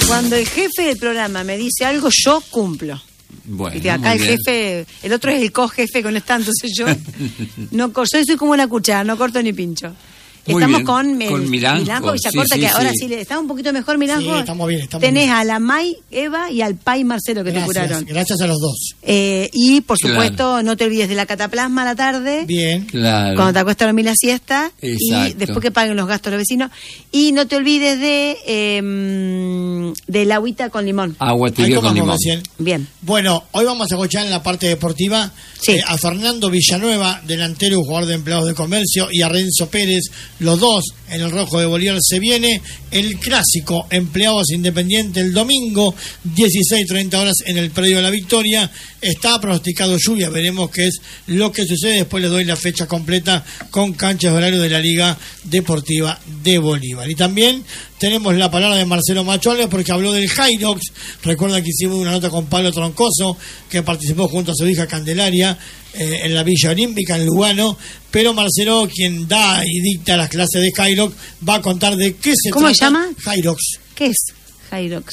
Cuando el jefe del programa me dice algo, yo cumplo. Bueno, y acá el jefe, el otro es el co-jefe con esta, entonces yo soy como una cuchara, no corto ni pincho. Muy estamos bien. Con Milanjo, Villacorta, sí, que ahora sí sí está un poquito mejor, Milanjo. Sí, estamos bien. Tenés a la May, Eva y al Pai Marcelo que te curaron. Gracias a los dos. Y por supuesto, no te olvides de la cataplasma a la tarde. Bien. Claro. Cuando te acuestas a dormir la siesta. Exacto. Y después que paguen los gastos los vecinos. Y no te olvides de la agüita con limón. Agua tibia con limón. Recién. Bien. Bueno, hoy vamos a escuchar en la parte deportiva a Fernando Villanueva, delantero y jugador de Empleados de Comercio, y a Renzo Pérez, los dos en el Rojo de Bolívar. Se viene el clásico Empleados Independiente el domingo, 16:30 horas en el Predio de la Victoria. Está pronosticado lluvia, veremos qué es lo que sucede. Después les doy la fecha completa con canchas de horario de la Liga Deportiva de Bolívar. Y también tenemos la palabra de Marcelo Machuales porque habló del Jairox. Recuerdan que hicimos una nota con Pablo Troncoso, que participó junto a su hija Candelaria en la Villa Olímpica en Lugano, pero Marcelo, quien da y dicta las clases de Jairox, va a contar de qué se ¿Cómo trata. se llama? Jairox. ¿Qué es Jairox?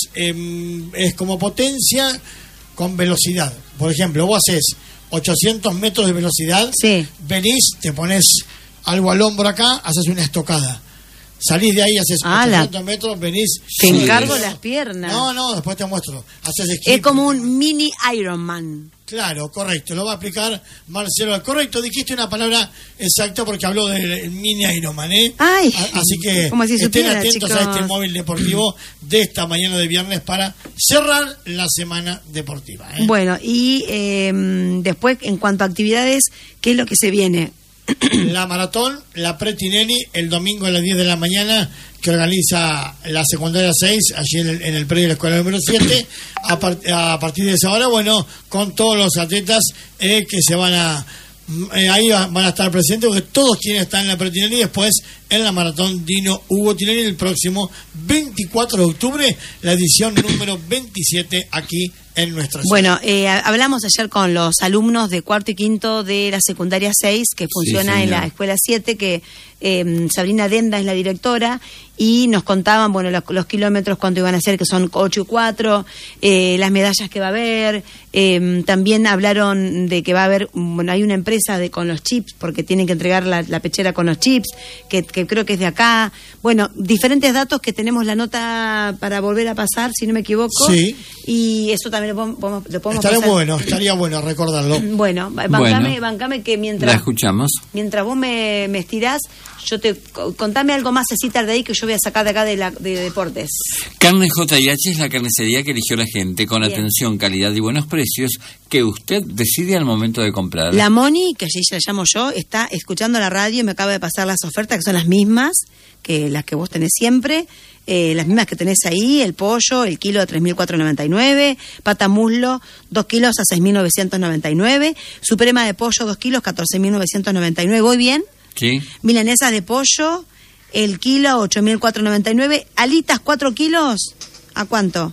Es como potencia con velocidad. Por ejemplo, vos haces 800 metros de velocidad, venís, te pones algo al hombro acá, haces una estocada. Salís de ahí, haces 800 metros, venís... Te encargo las piernas. No, después te muestro. Haces es como un mini Ironman. Claro, correcto. Lo va a explicar Marcelo. Correcto, dijiste una palabra exacta porque habló del mini Ironman, ¿eh? Ay, así que como si estén supiera, atentos chicos. a este móvil deportivo de esta mañana de viernes para cerrar la semana deportiva, ¿eh? Bueno, y después, en cuanto a actividades, ¿qué es lo que se viene? La maratón, la Pretinelli, el domingo a las 10 de la mañana, que organiza la secundaria 6, allí en el predio de la escuela número 7, a partir de esa hora, bueno, con todos los atletas que se van a... ahí van a estar presentes porque todos quienes están en la Pretinelli, y después en la maratón Dino Hugo Tinelli el próximo 24 de octubre, la edición número 27 aquí en nuestra ciudad. Bueno, hablamos ayer con los alumnos de cuarto y quinto de la secundaria 6, que funciona en la escuela 7, que Sabrina Denda es la directora, y nos contaban, bueno, los kilómetros, cuánto iban a ser, que son 8 y 4, las medallas que va a haber. También hablaron de que va a haber, bueno, hay una empresa con los chips, porque tienen que entregar la pechera con los chips, que creo que es de acá. Bueno, diferentes datos que tenemos la nota para volver a pasar, si no me equivoco. Sí. Y eso también lo podemos Estaría bueno recordarlo. Bueno, bancame que mientras... La escuchamos. Mientras vos me estirás, contame algo más así tarde ahí que yo voy a sacar de acá de deportes. Carne J&H es la carnicería que eligió la gente, con atención, calidad y buenos precios que usted decide al momento de comprar. La Moni, que allí la llamo yo, está escuchando la radio y me acaba de pasar las ofertas, que son las mismas que las que vos tenés siempre, las mismas que tenés ahí: el pollo, el kilo a 3.499, pata muslo, 2 kilos a 6.999, suprema de pollo, 2 kilos, 14.999, ¿voy bien? Sí. Milanesas de pollo, el kilo a 8.499, alitas 4 kilos, ¿a cuánto?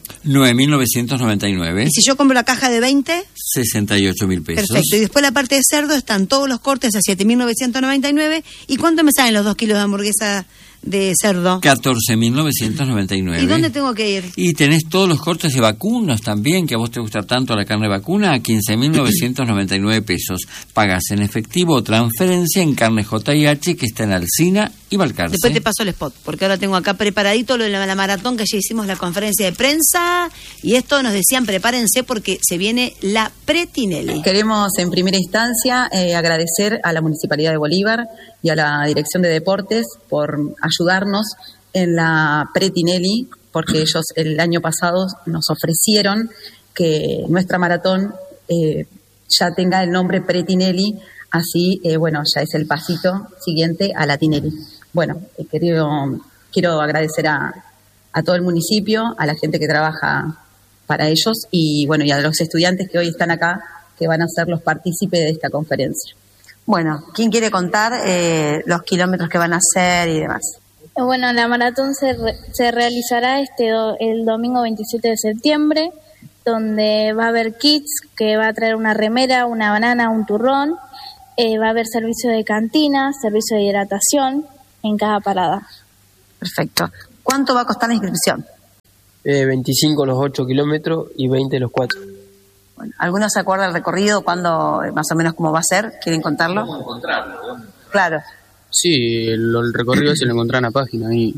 9.999. ¿Y si yo compro la caja de 20? 68.000 pesos. Perfecto. Y después la parte de cerdo están todos los cortes a 7.999. ¿Y cuánto me salen los 2 kilos de hamburguesa de cerdo? 14.999. ¿Y dónde tengo que ir? Y tenés todos los cortes de vacunos también, que a vos te gusta tanto la carne vacuna, a 15.999 pesos. Pagas en efectivo o transferencia en Carne J&H, que está en Alsina y Balcarce. Después te paso el spot, porque ahora tengo acá preparadito lo de la maratón, que ayer hicimos la conferencia de prensa, y esto nos decían, prepárense porque se viene la Pretinelli. Queremos en primera instancia agradecer a la Municipalidad de Bolívar y a la Dirección de Deportes por ayudarnos en la Pretinelli, porque ellos el año pasado nos ofrecieron que nuestra maratón ya tenga el nombre Pretinelli, así, ya es el pasito siguiente a la Tinelli. Bueno, quiero agradecer a todo el municipio, a la gente que trabaja para ellos y a los estudiantes que hoy están acá, que van a ser los partícipes de esta conferencia. Bueno, ¿quién quiere contar los kilómetros que van a hacer y demás? Bueno, la maratón se realizará el domingo 27 de septiembre, donde va a haber kits, que va a traer una remera, una banana, un turrón. Va a haber servicio de cantina, servicio de hidratación en cada parada. Perfecto. ¿Cuánto va a costar la inscripción? 25 los 8 kilómetros y 20 los 4. Bueno, ¿alguno se acuerda del recorrido? ¿Cuándo, más o menos, cómo va a ser? ¿Quieren contarlo? Vamos a encontrarlo. Claro. Sí, el recorrido se lo encontré en la página y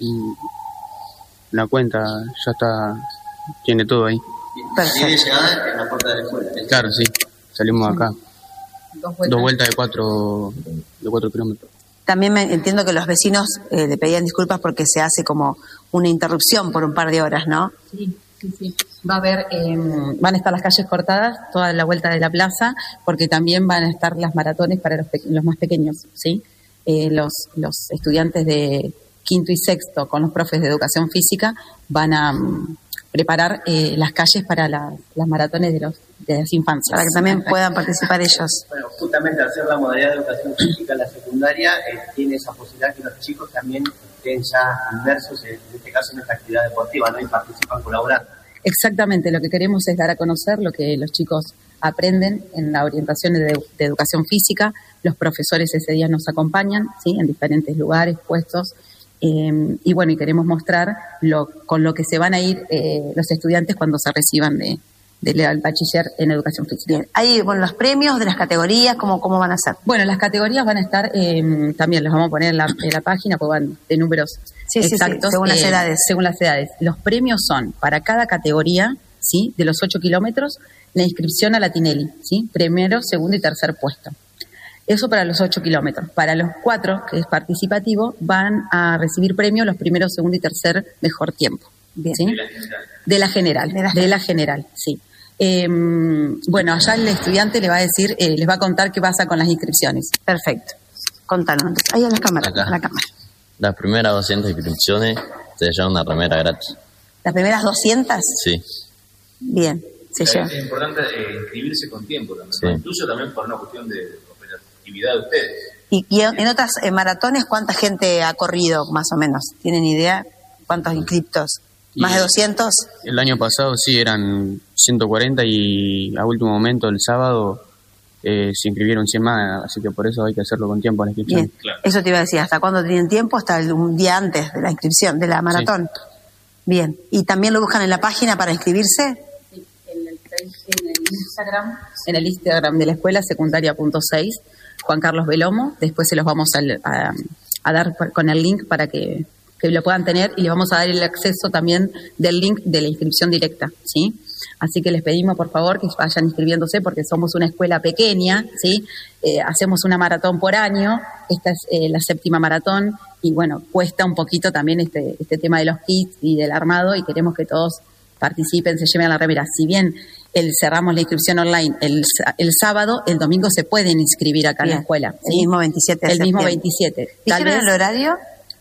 la cuenta ya está, tiene todo ahí. Perfecto. Tiene llegada en la puerta de la escuela. Claro, sí, salimos acá. Dos vueltas de 4 kilómetros. También entiendo que los vecinos le pedían disculpas porque se hace como una interrupción por un par de horas, ¿no? Sí. Va a haber, van a estar las calles cortadas, toda la vuelta de la plaza, porque también van a estar las maratones para los más pequeños, ¿sí? Los estudiantes de quinto y sexto con los profes de educación física van a preparar las calles para las maratones de las infancias. Para que también puedan participar ellos. Bueno, justamente al ser la modalidad de educación física en la secundaria, tiene esa posibilidad que los chicos también estén ya inmersos, en este caso, en esta actividad deportiva, ¿no? Y participan colaborando. Exactamente, lo que queremos es dar a conocer lo que los chicos aprenden en la orientación de educación física. Los profesores ese día nos acompañan, ¿sí? En diferentes lugares, puestos. Y bueno, y queremos mostrar con lo que se van a ir los estudiantes cuando se reciban del bachiller en educación física. Bien, ahí, bueno, los premios de las categorías, ¿cómo van a ser? Bueno, las categorías van a estar, también las vamos a poner en la página, pues van de números exactos. Sí, según las edades. Según las edades. Los premios son, para cada categoría, ¿sí? De los 8 kilómetros, la inscripción a la Tinelli, ¿sí? Primero, segundo y tercer puesto. Eso para los 8 kilómetros. Para los 4, que es participativo, van a recibir premios los primeros, segundo y tercer mejor tiempo. Bien. ¿Sí? De la general, sí. Bueno, allá el estudiante le va a decir, les va a contar qué pasa con las inscripciones. Perfecto. Contanos. Ahí a la cámara. Acá. A la cámara. Las primeras 200 inscripciones se llevan una remera gratis. ¿Las primeras 200? Sí. Bien, se lleva. Es importante inscribirse con tiempo también, sí. Incluso también por una cuestión de operatividad de ustedes. ¿Y en otras maratones cuánta gente ha corrido, más o menos? ¿Tienen idea? ¿Cuántos inscriptos? ¿Más de 200? El año pasado sí, eran 140 y a último momento, el sábado, se inscribieron 100 más, así que por eso hay que hacerlo con tiempo la inscripción. Bien, claro. Eso te iba a decir, ¿hasta cuándo tienen tiempo? Hasta un día antes de la inscripción, de la maratón. Sí. Bien, ¿y también lo buscan en la página para inscribirse? Sí, en el Instagram de la escuela, secundaria.6, Juan Carlos Velomo. Después se los vamos a dar con el link para que lo puedan tener, y les vamos a dar el acceso también del link de la inscripción directa, ¿sí? Así que les pedimos, por favor, que vayan inscribiéndose, porque somos una escuela pequeña, ¿sí? Hacemos una maratón por año, esta es la 7ª maratón, y bueno, cuesta un poquito también este tema de los kits y del armado, y queremos que todos participen, se lleven a la remera. Si bien cerramos la inscripción online el sábado, el domingo se pueden inscribir acá. Bien. En la escuela, ¿sí? El mismo 27 de septiembre. El mismo 27. ¿Dijeron el horario?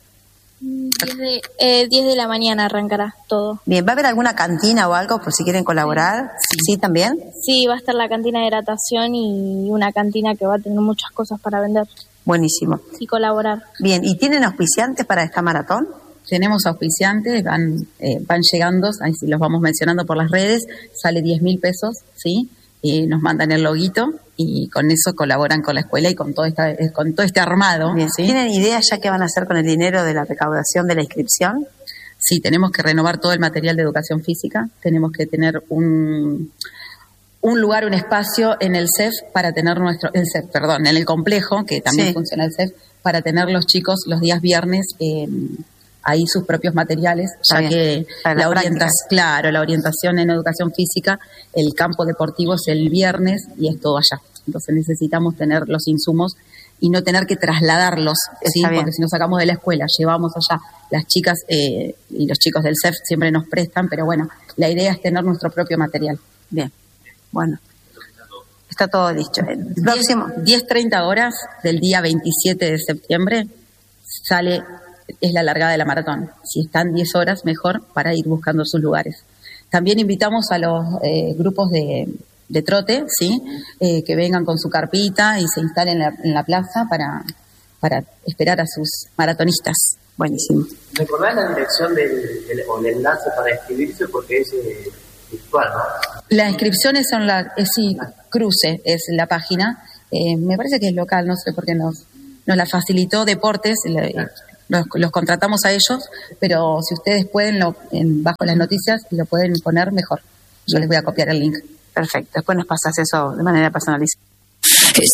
10 de la mañana arrancará todo. Bien, ¿va a haber alguna cantina o algo por si quieren colaborar? ¿Sí también? Sí, va a estar la cantina de hidratación y una cantina que va a tener muchas cosas para vender. Buenísimo. Y colaborar. Bien, ¿y tienen auspiciantes para esta maratón? Tenemos auspiciantes, van llegando, ahí los vamos mencionando por las redes, sale 10.000 pesos, ¿sí? Nos mandan el loguito y con eso colaboran con la escuela y con todo este armado. Bien. ¿Sí? ¿Tienen idea ya qué van a hacer con el dinero de la recaudación de la inscripción? Sí, tenemos que renovar todo el material de educación física, tenemos que tener un lugar, un espacio en el CEF para tener en el complejo, que también funciona el CEF, para tener los chicos los días viernes ahí sus propios materiales, ya que la orientación en educación física, el campo deportivo es el viernes y es todo allá. Entonces necesitamos tener los insumos y no tener que trasladarlos, ¿sí? Porque si nos sacamos de la escuela, llevamos allá, las chicas y los chicos del CEF siempre nos prestan, pero bueno, la idea es tener nuestro propio material. Bien, bueno. Está todo dicho. 10:30 horas del día 27 de septiembre es la largada de la maratón. Si están 10 horas, mejor, para ir buscando sus lugares. También invitamos a los grupos de trote, ¿sí? Que vengan con su carpita y se instalen en la plaza para esperar a sus maratonistas. Buenísimo. ¿Recordás la dirección o el enlace para inscribirse? Porque es virtual, ¿no? Las inscripciones son Cruce es la página. Me parece que es local, no sé por qué nos la facilitó Deportes. los contratamos a ellos, pero si ustedes pueden, bajo las noticias, lo pueden poner mejor. Yo les voy a copiar el link. Perfecto, después nos pasas eso de manera personalizada.